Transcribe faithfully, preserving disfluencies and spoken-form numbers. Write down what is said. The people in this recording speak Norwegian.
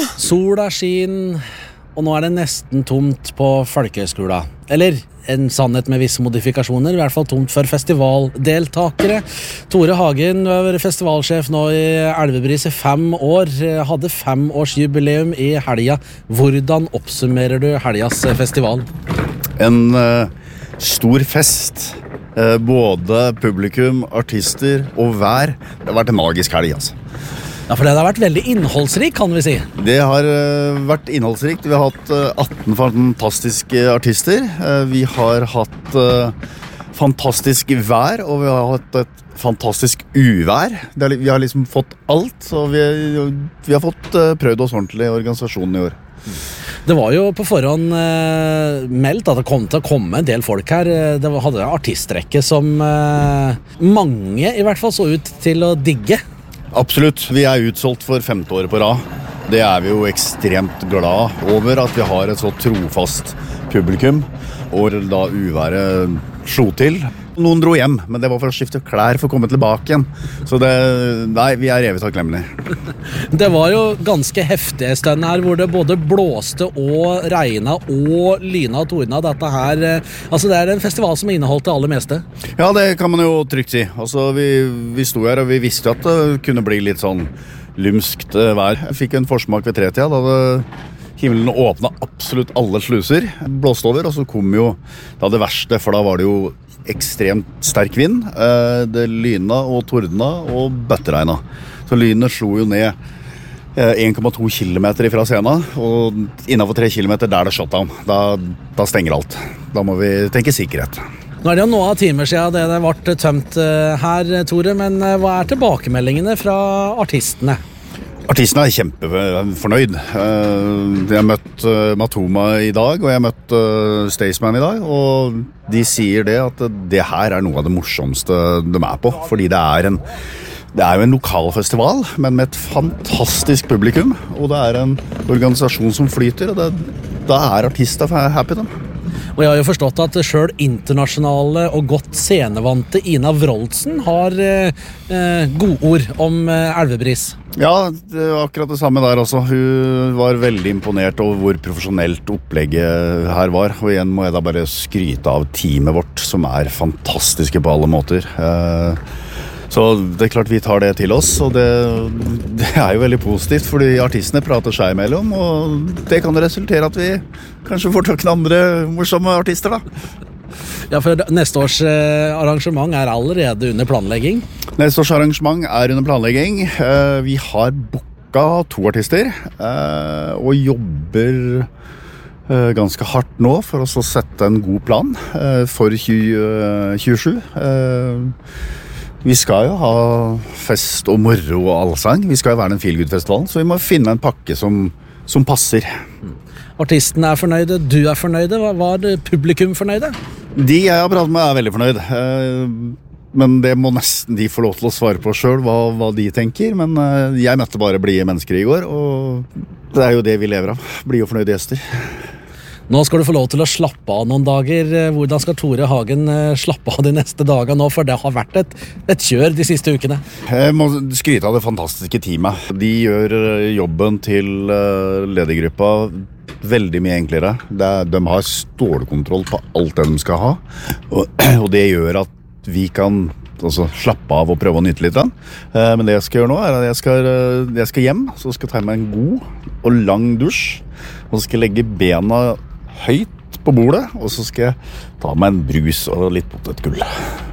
Sola skin, og nå er det nesten tomt på folkehøyskolen. Eller en sannhet med visse modifikasjoner, i hvert fall tomt for festivaldeltakere. Tore Hagen, du har vært festivalsjef nå i Elvebris i fem år, hadde femårsjubileum i helga. Hvordan oppsummerer du helgas festival? En uh, stor fest. Uh, både publikum, artister og vær. Det har vært en magisk helg, altså. Ja, for det har vært veldig innholdsrik, kan vi si. Det har uh, vært innholdsrikt. Vi har hatt uh, atten fantastiske artister. Uh, vi har hatt uh, fantastisk vær, og vi har hatt et fantastisk uvær. Det er, vi har liksom fått alt, og vi, vi har fått uh, prøvd oss ordentlig i organisasjonen i år. Det var jo på forhånd uh, meldt at det kom til å komme en del folk her. Det hadde en artistrekke som uh, mange i hvert fall så ut til å digge. Absolutt. Vi er utsolgt for femte året på rad. Det er vi jo ekstremt glad over, at vi har et så trofast publikum. Og da uværet slo til. Noen dro hjem, men det var for å skifte klær for å komme tilbake igjen. Så det, nei, vi er evig takknemlige. Det var jo ganske heftige stund her, hvor det både blåste og regnet og lyna og tordna. Dette her, altså det er en festival som inneholdt det aller meste. Ja, det kan man jo trygt si. Altså, vi, vi sto her, og vi visste at det kunne bli litt sånn lumskt vær. Jeg fikk en forsmak ved tretida, da det himmelen åpnet absolutt alle sluser. Blåste over, og så kom jo da det verste, for da var det jo ekstremt sterk vind. Det lyna og tordna og bøtteregna. Så lynet slo jo ned en komma to kilometer fra scenen, og innenfor tre kilometer der det shutdown. Da, da stenger alt. Da må vi tenke sikkerhet. Nå er det jo noen av timer siden det det ble tømt her, Tore, men hva er tilbakemeldingene fra artistene? Artistene er kjempefornøyd. Jeg har møtt Matoma i dag, og jeg har møtt Staysman i dag, og de sier det at det her er noe av det morsomste de er på, fordi det er en Det er jo en lokal festival, men med et fantastisk publikum, og det er en organisasjon som flyter, og det, da er artister happy dem. Og jeg har jo forstått at selv internasjonale og godt scenevante Ina Wroldsen har eh, godord om eh, Elvebris. Ja, det var akkurat det samme der også. Hun var veldig imponert over hvor profesjonelt opplegget her var. Og igjen må jeg da bare skryte av teamet vårt, som er fantastiske på alle måter. Eh, Så det er klart vi tar det til oss, og det, det er jo veldig positivt, fordi artistene prater seg imellom, og det kan resultere at vi kanskje får tak i andre morsomme artister da. Ja, for neste års eh, arrangement er allerede under planlegging. Neste års arrangement er under planlegging. Eh, vi har booka to artister, eh, og jobber eh, ganske hardt nå for å så sette en god plan eh, for tjue tjuesju. Eh, Vi skal jo ha fest og moro og allsang. Vi skal jo være den Feelgood-festivalen, så vi må finne en pakke som, som passer. Artistene er fornøyde, du er fornøyde. Hva var det publikum fornøyde? De jeg har pratet med er veldig fornøyd. Men det må nesten de få lov til å svare på selv, hva, hva de tenker. Men jeg møtte bare blide mennesker i går, og det er jo det vi lever av. Blide og fornøyde gjester. Nå skal du få lov til å slappe av noen dager. Hvordan skal Tore Hagen slappe av de neste dagene nå? For det har vært et, et kjør de siste ukene. Jeg må skryte av det fantastiske teamet. De gjør jobben til ledergruppa veldig mye enklere. Det, de har stålkontroll på alt det de skal ha. Og, og det gjør at vi kan altså, slappe av og prøve å nyte litt. Men det jeg skal gjøre nå er at jeg skal, jeg skal hjem, så skal jeg ta meg en god og lang dusj. Og så skal jeg legge bena høyt på bordet, og så skal jeg ta meg en brus og litt potetgull.